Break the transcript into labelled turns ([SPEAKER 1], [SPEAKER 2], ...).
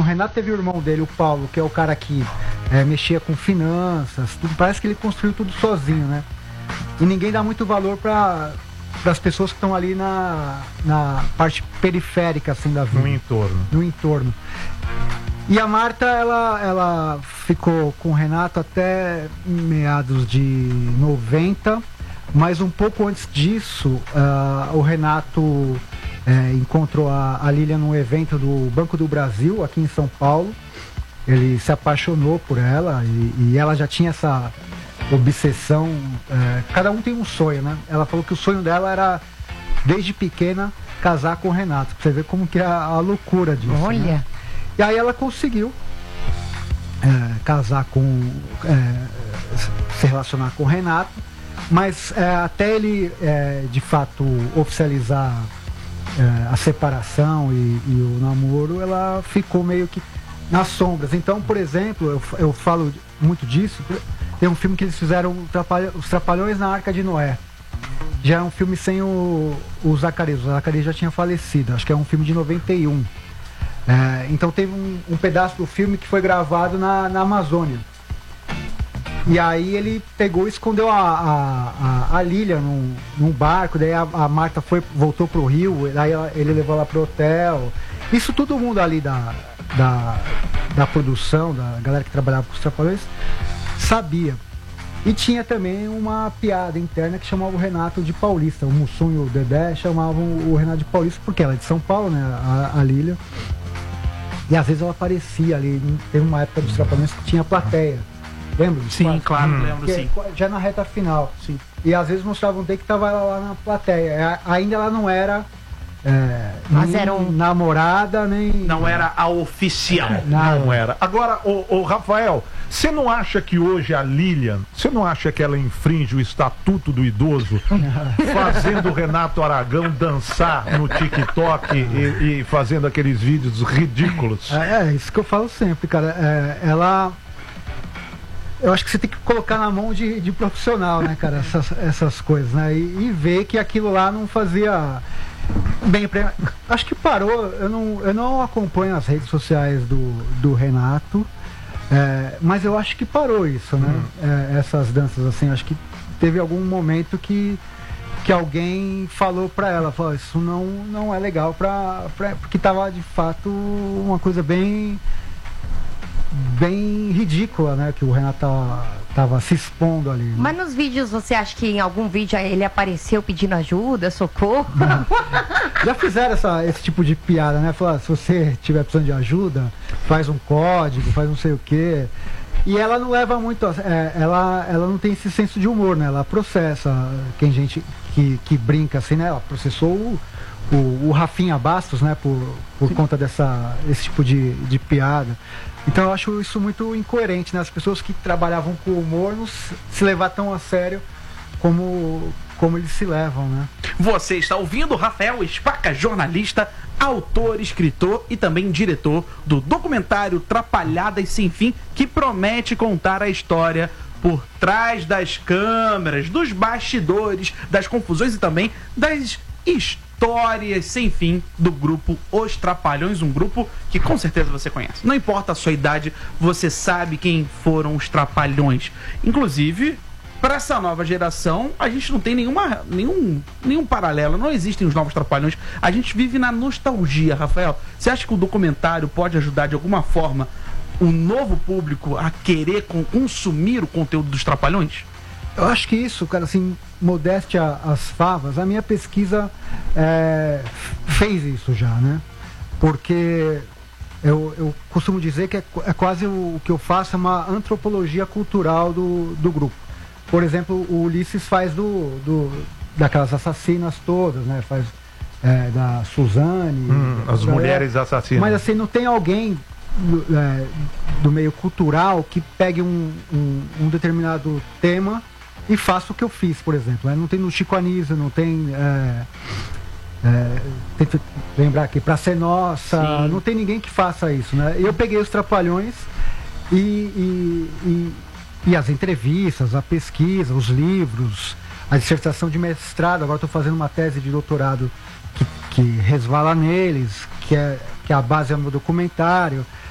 [SPEAKER 1] Renato teve o irmão dele, o Paulo, que é o cara que mexia com finanças, tudo. Parece que ele construiu tudo sozinho, né? E ninguém dá muito valor para as pessoas que estão ali na parte periférica, assim, da vida. No entorno. E a Marta, ela ficou com o Renato até meados de 90, mas um pouco antes disso, o Renato encontrou a Lilian num evento do Banco do Brasil, aqui em São Paulo. Ele se apaixonou por ela e ela já tinha essa obsessão. Cada um tem um sonho, né? Ela falou que o sonho dela era, desde pequena, casar com o Renato. Pra você ver como que é a loucura disso.
[SPEAKER 2] Olha!
[SPEAKER 1] Né? E aí ela conseguiu casar se relacionar com o Renato, mas até ele de fato oficializar a separação e o namoro, ela ficou meio que nas sombras. Então, por exemplo, eu falo muito disso. Tem um filme que eles fizeram, Os Trapalhões na Arca de Noé. Já é um filme sem o Zacarias. O Zacarias já tinha falecido. Acho que é um filme de 91. Então teve um pedaço do filme que foi gravado na Amazônia. E aí ele pegou e escondeu a Lilian num barco. Daí a Marta voltou pro Rio. Daí ele levou ela pro hotel. Isso todo mundo ali da produção, da galera que trabalhava com os Trapalhões, sabia. E tinha também uma piada interna que chamava o Renato de paulista. O Mussum e o Dedé chamavam o Renato de paulista porque ela é de São Paulo, né, a Lilian. E às vezes ela aparecia ali. Teve uma época dos Trapalhões que tinha plateia. Lembra?
[SPEAKER 3] Sim, claro, lembro, sim.
[SPEAKER 1] Já na reta final.
[SPEAKER 3] Sim.
[SPEAKER 1] E às vezes mostravam um take que tava ela lá na plateia. Ainda ela não era
[SPEAKER 2] mas era
[SPEAKER 1] namorada, nem...
[SPEAKER 3] Não era a oficial.
[SPEAKER 4] Não era. Agora, o Rafael, você não acha que hoje a Lilian, você não acha que ela infringe o estatuto do idoso fazendo o Renato Aragão dançar no TikTok e fazendo aqueles vídeos ridículos?
[SPEAKER 1] Isso que eu falo sempre, cara. Eu acho que você tem que colocar na mão de profissional, né, cara, essas coisas, né? E ver que aquilo lá não fazia bem pra... Acho que parou. Eu não acompanho as redes sociais do Renato, mas eu acho que parou isso, né? Essas danças, assim, acho que teve algum momento que alguém falou pra ela, isso não é legal porque tava de fato uma coisa bem ridícula, né? Que o Renato tava se expondo ali. Né?
[SPEAKER 2] Mas nos vídeos, você acha que em algum vídeo ele apareceu pedindo ajuda, socorro?
[SPEAKER 1] Já fizeram esse tipo de piada, né? Falar, se você tiver precisando de ajuda, faz um código, faz não sei o quê. E ela não leva muito... ela não tem esse senso de humor, né? Ela processa. Tem gente que brinca assim, né? Ela processou o Rafinha Bastos, né? Por conta desse tipo de piada. Então eu acho isso muito incoerente, né? As pessoas que trabalhavam com humor não se levar tão a sério como eles se levam, né?
[SPEAKER 3] Você está ouvindo Rafael Spaca, jornalista, autor, escritor e também diretor do documentário Trapalhadas Sem Fim, que promete contar a história por trás das câmeras, dos bastidores, das confusões e também das histórias sem fim do grupo Os Trapalhões, um grupo que com certeza você conhece. Não importa a sua idade, você sabe quem foram os Trapalhões. Inclusive, para essa nova geração, a gente não tem nenhum paralelo, não existem os novos Trapalhões. A gente vive na nostalgia, Rafael. Você acha que o documentário pode ajudar de alguma forma o novo público a querer consumir o conteúdo dos Trapalhões?
[SPEAKER 1] Eu acho que isso, cara, assim, modéstia às favas, a minha pesquisa fez isso já, né? Porque eu costumo dizer que é quase o que eu faço, é uma antropologia cultural do grupo. Por exemplo, o Ulisses faz daquelas assassinas todas, né? Faz da Suzane.
[SPEAKER 4] As mulheres assassinas.
[SPEAKER 1] Mas assim, não tem alguém do meio cultural que pegue um determinado tema e faça o que eu fiz, por exemplo. Não tem no Chico Anísio, não tem... tem que lembrar aqui, Pra Ser Nossa, sim, não tem ninguém que faça isso, né? Eu peguei os Trapalhões e as entrevistas, a pesquisa, os livros, a dissertação de mestrado. Agora estou fazendo uma tese de doutorado que resvala neles, que a base é o meu documentário.